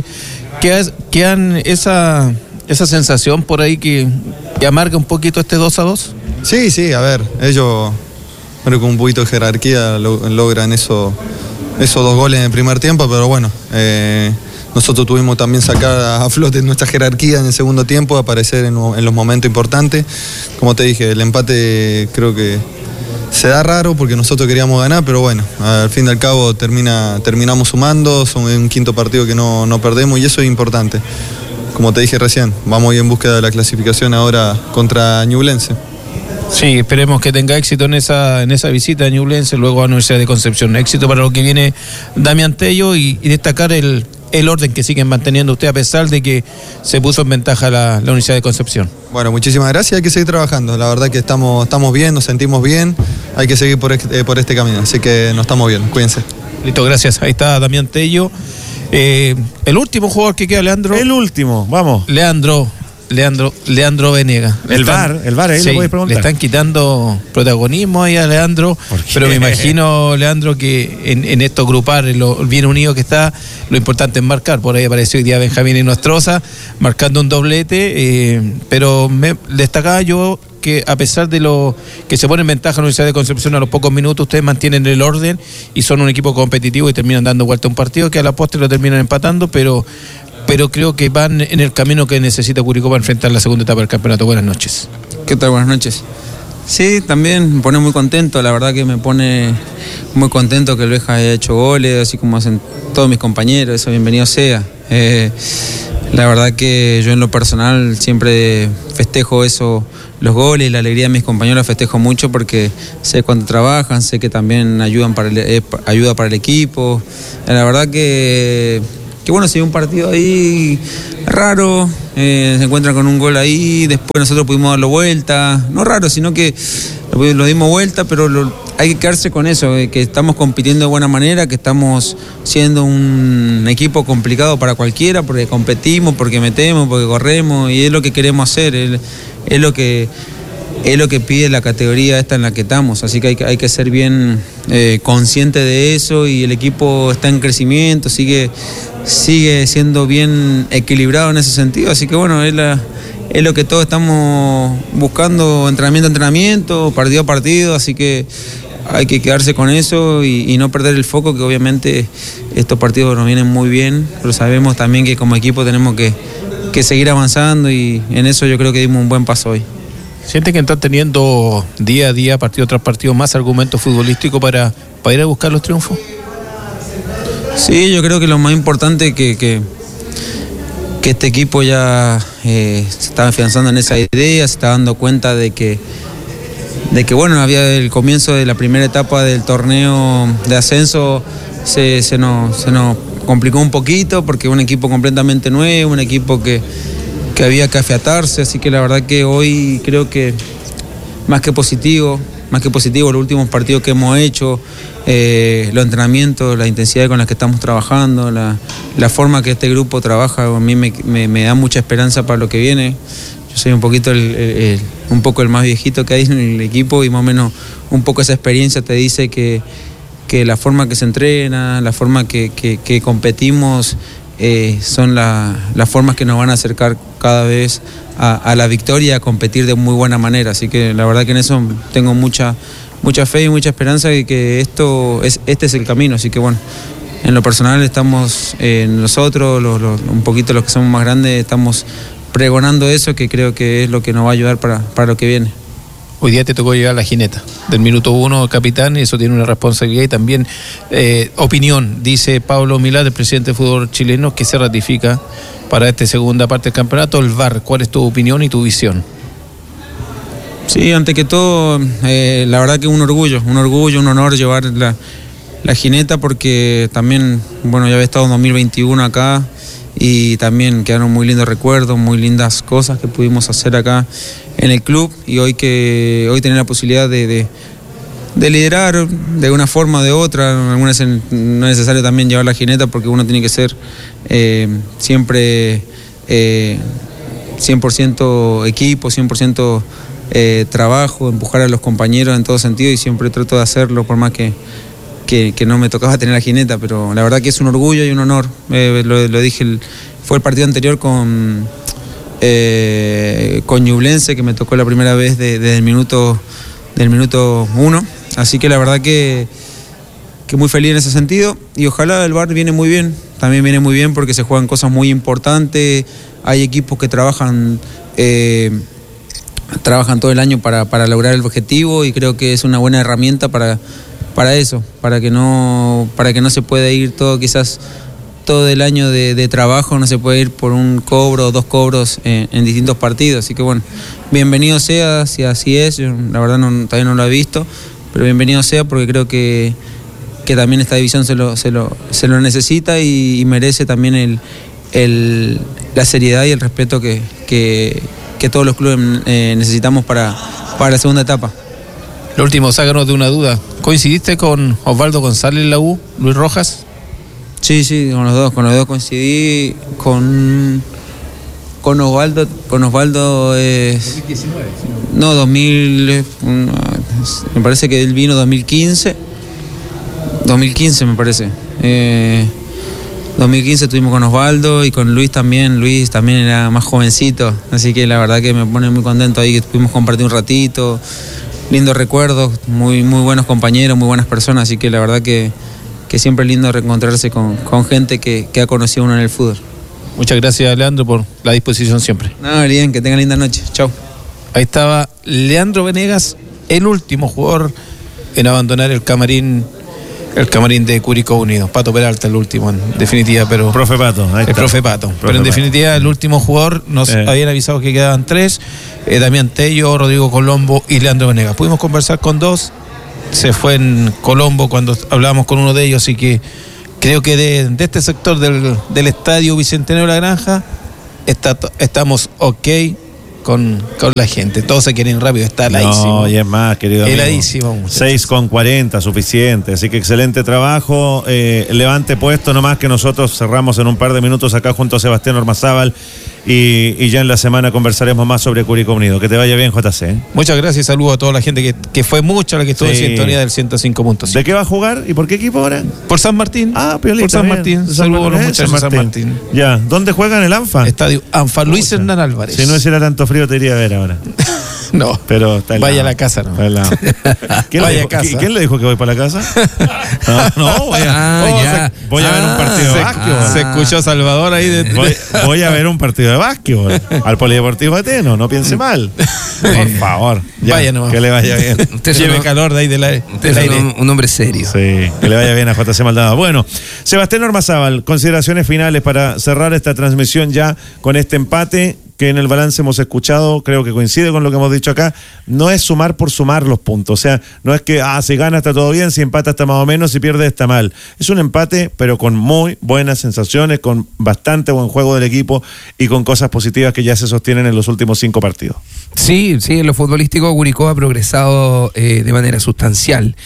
¿Quedan esa, esa sensación por ahí que, que amarga un poquito este dos a dos? Sí, sí, a ver, ellos bueno, con un poquito de jerarquía lo, logran eso, esos dos goles en el primer tiempo, pero bueno... Eh, Nosotros tuvimos también sacar a flote nuestra jerarquía en el segundo tiempo, aparecer en, en los momentos importantes. Como te dije, el empate creo que se da raro porque nosotros queríamos ganar, pero bueno, al fin y al cabo termina, terminamos sumando, son un quinto partido que no, no perdemos y eso es importante. Como te dije recién, vamos a ir en búsqueda de la clasificación ahora contra Ñublense. Sí, esperemos que tenga éxito en esa, en esa visita a Ñublense, luego a la Universidad de Concepción. Éxito para lo que viene Damián Tello y, y destacar el... el orden que siguen manteniendo usted a pesar de que se puso en ventaja la, la Universidad de Concepción. Bueno, muchísimas gracias, hay que seguir trabajando, la verdad que estamos, estamos bien, nos sentimos bien, hay que seguir por este, por este camino, así que nos estamos bien, cuídense. Listo, gracias, ahí está Damián Tello. Eh, el último jugador que queda, Leandro. El último, vamos. Leandro. Leandro, Leandro Venega. El están, V A R, el V A R, ahí sí, le puedes preguntar. Le están quitando protagonismo ahí a Leandro, pero me imagino, Leandro, que en, en estos grupales, lo bien unido que está, lo importante es marcar. Por ahí apareció hoy día Benjamín Inostroza, marcando un doblete, eh, pero me destacaba yo que a pesar de lo que se pone en ventaja la Universidad de Concepción a los pocos minutos, ustedes mantienen el orden y son un equipo competitivo y terminan dando vuelta a un partido que a la postre lo terminan empatando, pero... pero creo que van en el camino que necesita Curicó para enfrentar la segunda etapa del campeonato. Buenas noches. ¿Qué tal? Buenas noches. Sí, también me pone muy contento, la verdad que me pone muy contento que el Beja haya hecho goles, así como hacen todos mis compañeros, eso bienvenido sea. Eh, La verdad que yo en lo personal siempre festejo eso, los goles, la alegría de mis compañeros la festejo mucho porque sé cuánto trabajan, sé que también ayudan para el, eh, ayuda para el equipo. La verdad que, que bueno, si hay un partido ahí raro, eh, se encuentran con un gol ahí, después nosotros pudimos darlo vuelta, no raro, sino que lo, lo dimos vuelta, pero lo, hay que quedarse con eso, eh, que estamos compitiendo de buena manera, que estamos siendo un equipo complicado para cualquiera, porque competimos, porque metemos, porque corremos, y es lo que queremos hacer, es, es lo que es lo que pide la categoría esta en la que estamos, así que hay, hay que ser bien eh, consciente de eso, y el equipo está en crecimiento, sigue, sigue siendo bien equilibrado en ese sentido, así que bueno, es la... Es lo que todos estamos buscando, entrenamiento a entrenamiento, partido a partido, así que hay que quedarse con eso y, y no perder el foco, que obviamente estos partidos nos vienen muy bien, pero sabemos también que como equipo tenemos que, que seguir avanzando, y en eso yo creo que dimos un buen paso hoy. ¿Siente que están teniendo día a día, partido tras partido, más argumentos futbolísticos para, para ir a buscar los triunfos? Sí, yo creo que lo más importante es que... que que este equipo ya eh, se está afianzando en esa idea, se está dando cuenta de que, de que bueno, había el comienzo de la primera etapa del torneo de ascenso, se, se, nos, se nos complicó un poquito porque un equipo completamente nuevo, un equipo que, que había que afiatarse, así que la verdad que hoy creo que más que positivo, más que positivo los últimos partidos que hemos hecho, eh, los entrenamientos, la intensidad con la que estamos trabajando, la, la forma que este grupo trabaja, a mí me, me, me da mucha esperanza para lo que viene. Yo soy un poquito el, el, el, un poco el más viejito que hay en el equipo, y más o menos un poco esa experiencia te dice que, que la forma que se entrena, la forma que, que, que competimos, eh, son la, las formas que nos van a acercar cada vez a, a la victoria, a competir de muy buena manera, así que la verdad que en eso tengo mucha, mucha fe y mucha esperanza de que esto es, este es el camino, así que bueno, en lo personal estamos eh, nosotros, los, los, un poquito los que somos más grandes, estamos pregonando eso, que creo que es lo que nos va a ayudar para, para lo que viene. Hoy día te tocó llegar a la jineta del minuto uno, capitán, y eso tiene una responsabilidad y también eh, opinión, dice Pablo Milad, el presidente de fútbol chileno, que se ratifica para esta segunda parte del campeonato, el V A R. ¿Cuál es tu opinión y tu visión? Sí, antes que todo, eh, la verdad que un orgullo, un orgullo, un honor llevar la, la jineta, porque también, bueno, ya había estado en dos mil veintiuno acá, y también quedaron muy lindos recuerdos, muy lindas cosas que pudimos hacer acá en el club, y hoy que hoy tener la posibilidad de, de, de liderar de una forma o de otra, algunas no es necesario también llevar la jineta, porque uno tiene que ser eh, siempre eh, cien por ciento equipo, cien por ciento eh, trabajo, empujar a los compañeros en todo sentido, y siempre trato de hacerlo, por más que Que, que no me tocaba tener la jineta, pero la verdad que es un orgullo y un honor. Eh, lo, lo dije, el, fue el partido anterior con eh, con Ñublense, que me tocó la primera vez desde de, de el minuto del minuto uno, así que la verdad que, que muy feliz en ese sentido, y ojalá el V A R viene muy bien, también viene muy bien porque se juegan cosas muy importantes, hay equipos que trabajan eh, trabajan todo el año para, para lograr el objetivo, y creo que es una buena herramienta para para eso, para que no para que no se pueda ir todo, quizás todo el año de, de trabajo, no se puede ir por un cobro o dos cobros en, en distintos partidos, así que bueno, bienvenido sea, si así es, yo la verdad no, todavía no lo he visto, pero bienvenido sea, porque creo que, que también esta división se lo, se lo, se lo necesita, y, y merece también el, el, la seriedad y el respeto que, que, que todos los clubes eh, necesitamos para, para la segunda etapa. Lo último, sácanos de una duda. ¿Coincidiste con Osvaldo González en la U, Luis Rojas? Sí, sí, con los dos, con los dos coincidí, con con Osvaldo, con Osvaldo es... dos mil diecinueve. No, dos mil, me parece que él vino dos mil quince, dos mil quince me parece. Eh, dos mil quince estuvimos con Osvaldo, y con Luis también, Luis también era más jovencito, así que la verdad que me pone muy contento ahí que pudimos compartir un ratito. Lindos recuerdos, muy, muy buenos compañeros, muy buenas personas, así que la verdad que, que siempre es lindo reencontrarse con, con gente que, que ha conocido uno en el fútbol. Muchas gracias, Leandro, por la disposición siempre. No, bien, que tengan linda noche. Chao. Ahí estaba Leandro Venegas, el último jugador en abandonar el camarín el camarín de Curicó Unido. Pato Peralta, el último, en definitiva, pero... Profe Pato, ahí el está. profe Pato. Profe pero en Pato. definitiva, el último jugador, nos Eh. habían avisado que quedaban tres, eh, Damián Tello, Rodrigo Colombo y Leandro Venegas. Pudimos conversar con dos, se fue en Colombo cuando hablábamos con uno de ellos, así que creo que de, de este sector del, del estadio Bicentenario de la Granja, está, estamos ok con, con la gente. Todos se quieren rápido, está heladísimo. No, y es más, querido amigo. Heladísimo. seis con cuarenta, suficiente. Así que excelente trabajo. Eh, levante puesto nomás que nosotros cerramos en un par de minutos acá junto a Sebastián Ormazábal y, y ya en la semana conversaremos más sobre Curicó Unido. Que te vaya bien, J C. ¿eh? Muchas gracias y saludos a toda la gente que, que fue mucha la que estuvo Sí. en sintonía del ciento cinco punto cinco. ¿De qué va a jugar y por qué equipo ahora? Por San Martín. Ah, Piolita. Por San bien. Martín. San Saludos a los Martín, muchachos de San Martín. Ya, ¿dónde juegan el ANFA? Estadio ANFA Luis Hernán Álvarez. Si no hiciera tanto frío te iría a ver ahora. No. Pero está Vaya helado. a la casa, no. Está helado. ¿Quién, Vaya le dijo, a casa. ¿qui- ¿Quién le dijo que voy para la casa? No, no voy a, Ah, oh, ya. se- voy a ver un Ah, partido de se- básquetbol. Se escuchó Salvador ahí de... Voy, voy a ver un partido de básquetbol al Polideportivo Ateno, no piense mal. Por favor. Ya, Vaya nomás. que le vaya bien. Usted es Lleve un- calor de ahí del aire. usted del es aire. un, un hombre serio. Sí, que le vaya bien a J C Maldonado. Bueno, Sebastián Ormazábal, consideraciones finales para cerrar esta transmisión ya con este empate que en el balance hemos escuchado, creo que coincide con lo que hemos dicho acá, no es sumar por sumar los puntos, o sea, no es que, ah, si gana está todo bien, si empata está más o menos, si pierde está mal. Es un empate, pero con muy buenas sensaciones, con bastante buen juego del equipo y con cosas positivas que ya se sostienen en los últimos cinco partidos. Sí, sí, en lo futbolístico Curicó ha progresado eh, de manera sustancial.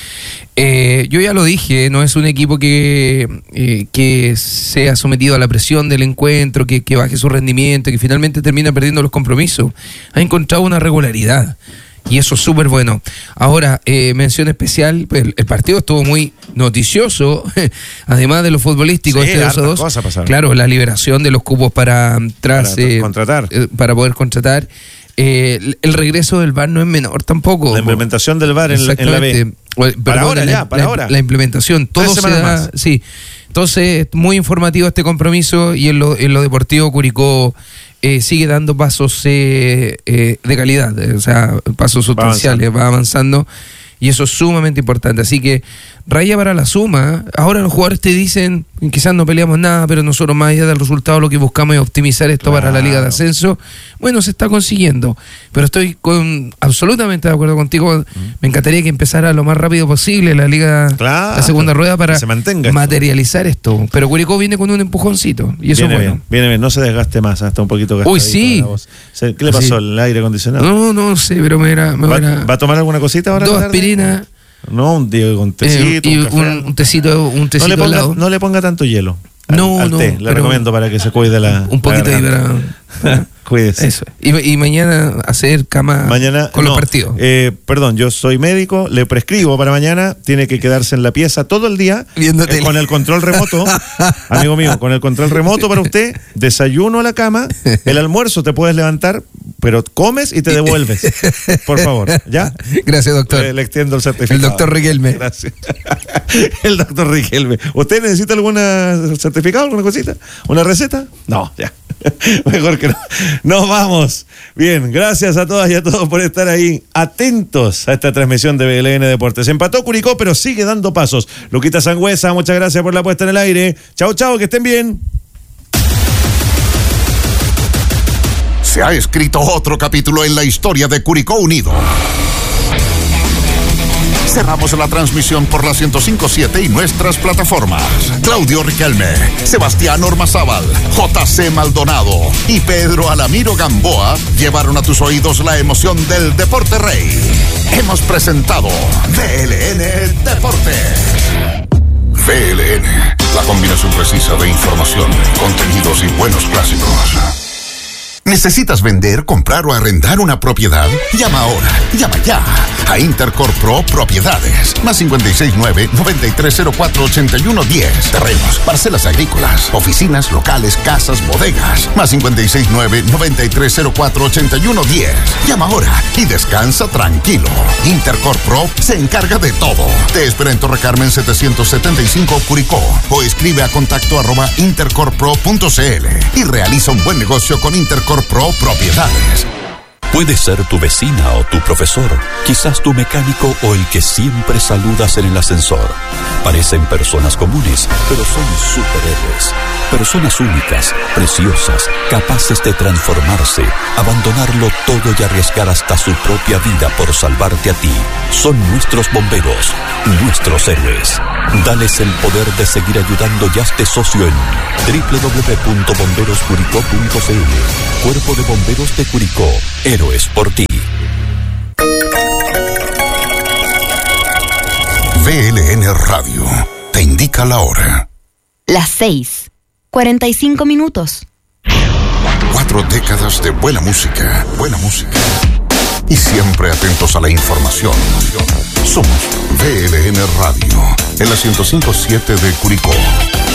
Eh, yo ya lo dije, no es un equipo que, eh, que sea sometido a la presión del encuentro, que, que baje su rendimiento, que finalmente termina perdiendo los compromisos. Ha encontrado una regularidad y eso es súper bueno. Ahora, eh, mención especial, pues, el, el partido estuvo muy noticioso, además de lo futbolístico. Sí, este dos a hartas dos. cosas pasaron. Claro, la liberación de los cupos para, tras, Para eh, contratar. eh, para poder contratar. Eh, el, el regreso del V A R no es menor tampoco. La implementación del V A R en la, en la B. Exactamente. O- Para perdón, ahora la, ya, para la- ahora. la implementación, todo Tres se semanas da, más. sí. Entonces, muy informativo este compromiso y en lo, en lo deportivo Curicó eh, sigue dando pasos eh, eh, de calidad, eh, o sea, pasos sustanciales, va avanzando y eso es sumamente importante. Así que raya para la suma. Ahora los jugadores te dicen, quizás no peleamos nada, pero nosotros más allá del resultado lo que buscamos es optimizar esto para la Liga de Ascenso. Bueno, se está consiguiendo, pero estoy con absolutamente de acuerdo contigo. Me encantaría que empezara lo más rápido posible la Liga, Claro, la segunda rueda para que se mantenga esto. materializar esto. Pero Curicó viene con un empujoncito y eso Viene es bueno. bien, viene bien, no se desgaste más, hasta un poquito Uy, gastadito sí. la voz. Se- ¿Qué le pasó Sí. al aire acondicionado? No, no sé, pero me era, me ¿Va, era va a tomar alguna cosita ahora? dos en la tarde? aspirinas No, un, digo, un eh, tecito, y un café. un, un tecito, un no, tecito le ponga, helado. no le ponga tanto hielo. Al, No, al no, té, le pero recomiendo para que se cuide la. un poquito la ahí garganta. para- Cuídese. Eso. Y, y mañana hacer cama Mañana, con no, los partidos. eh, perdón, yo soy médico, le prescribo para mañana, tiene que quedarse en la pieza todo el día Viendo eh, tele. con el control remoto, amigo mío, con el control remoto para usted, desayuno a la cama, el almuerzo te puedes levantar, pero comes y te devuelves, por favor, ¿ya? Gracias, doctor. Le, le extiendo el certificado. El doctor Riquelme. Gracias. El doctor Riquelme. ¿Usted necesita algún certificado, alguna cosita? ¿Una receta? No, ya. Mejor que no. Nos vamos. Bien, gracias a todas y a todos por estar ahí atentos a esta transmisión de B L N Deportes. Empató Curicó, pero sigue dando pasos. Luquita Sangüesa, muchas gracias por la puesta en el aire. Chau, chau, que estén bien. Se ha escrito otro capítulo en la historia de Curicó Unido. Cerramos la transmisión por la ciento cinco punto siete y nuestras plataformas. Claudio Riquelme, Sebastián Ormazábal, J C Maldonado y Pedro Alamiro Gamboa llevaron a tus oídos la emoción del Deporte Rey. Hemos presentado V L N Deportes. V L N, la combinación precisa de información, contenidos y buenos clásicos. ¿Necesitas vender, comprar o arrendar una propiedad? Llama ahora, llama ya a Intercorp Pro Propiedades. Más cinco seis nueve, nueve tres cero cuatro, ocho uno uno cero. Terrenos, parcelas agrícolas, oficinas, locales, casas, bodegas. Más cinco seis nueve, nueve tres cero cuatro, ocho uno uno cero. Llama ahora y descansa tranquilo. Intercorp Pro se encarga de todo. Te espera en Torre Carmen setecientos setenta y cinco Curicó o escribe a contacto arroba intercorpro punto cl y realiza un buen negocio con Intercorp Pro Propiedades. Puede ser tu vecina o tu profesor, quizás tu mecánico o el que siempre saludas en el ascensor. Parecen personas comunes, pero son superhéroes. Personas únicas, preciosas, capaces de transformarse, abandonarlo todo y arriesgar hasta su propia vida por salvarte a ti. Son nuestros bomberos, nuestros héroes. Dales el poder de seguir ayudando y hazte socio en doble u doble u doble u punto bomberos curicó punto c l. Cuerpo de Bomberos de Curicó. Héroes por ti. V L N Radio te indica la hora. Las seis, cuarenta y cinco minutos. Cuatro décadas de buena música, buena música. Y siempre atentos a la información. Somos V L N Radio, en la ciento cinco punto siete de Curicó.